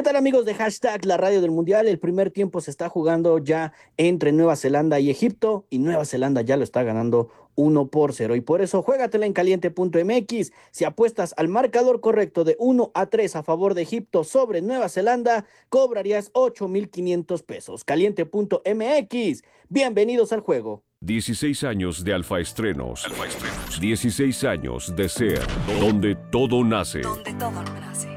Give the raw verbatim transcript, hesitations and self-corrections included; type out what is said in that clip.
tal amigos de hashtag la radio del mundial? El primer tiempo se está jugando ya entre Nueva Zelanda y Egipto y Nueva Zelanda ya lo está ganando uno por cero y por eso juégatela en caliente punto m x. Si apuestas al marcador correcto de uno a tres a favor de Egipto sobre Nueva Zelanda, cobrarías ocho mil quinientos pesos. caliente punto m x. Bienvenidos al juego. dieciséis años de Alfa Estrenos. Alfa Estrenos. dieciséis años de ser donde todo nace. Donde todo nace.